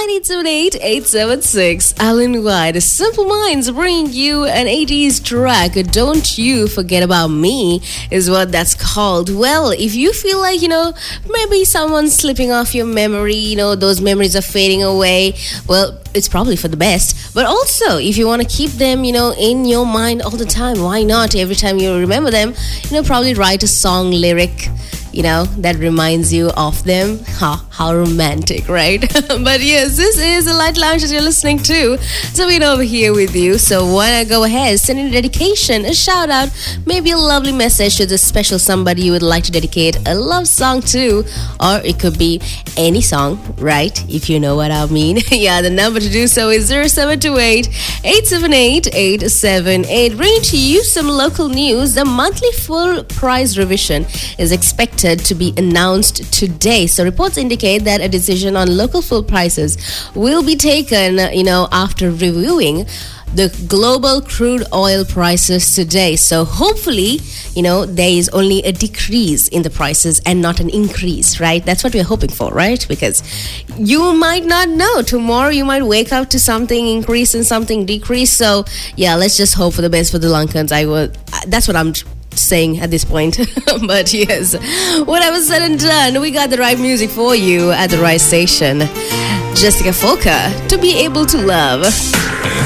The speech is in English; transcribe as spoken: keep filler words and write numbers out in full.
nine eight seven eight, eight seven six. Alan White, Simple Minds, bringing you an eighties track. Don't You Forget About Me is what that's called. Well, if you feel like, you know, maybe someone's slipping off your memory, you know, those memories are fading away, well, it's probably for the best. But also, if you want to keep them, you know, in your mind all the time, why not? Every time you remember them, you know, probably write a song lyric, you know, that reminds you of them. Ha, how romantic, right? But yes, this is the Light Lounge that you're listening to. So we're over here with you. So why not go ahead, send in a dedication, a shout out, maybe a lovely message to the special somebody you would like to dedicate a love song to, or it could be any song, right? If you know what I mean. Yeah, the number to do so is zero seven two eight, eight seven eight, eight seven eight. Bringing to you some local news. The monthly full price revision is expected to be announced today. So reports indicate that a decision on local fuel prices will be taken, you know, after reviewing the global crude oil prices today. So hopefully, you know, there is only a decrease in the prices and not an increase, right? That's what we're hoping for, right? Because you might not know. Tomorrow you might wake up to something increase and something decrease. So yeah, let's just hope for the best for the Lankans. I would. That's what I'm saying at this point. But yes, whatever said and done, we got the right music for you at the right station. Jessica Folker, To Be Able to Love.